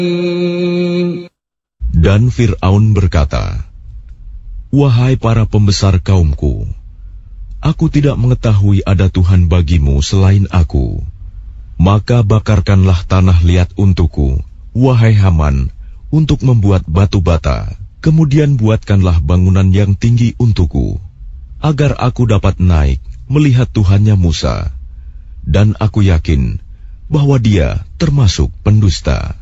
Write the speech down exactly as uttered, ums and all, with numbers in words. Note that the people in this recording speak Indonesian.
Dan Fir'aun berkata, "Wahai para pembesar kaumku, aku tidak mengetahui ada Tuhan bagimu selain aku. Maka bakarkanlah tanah liat untukku, wahai Haman, untuk membuat batu bata. Kemudian buatkanlah bangunan yang tinggi untukku, agar aku dapat naik melihat Tuhannya Musa. Dan aku yakin bahwa dia termasuk pendusta."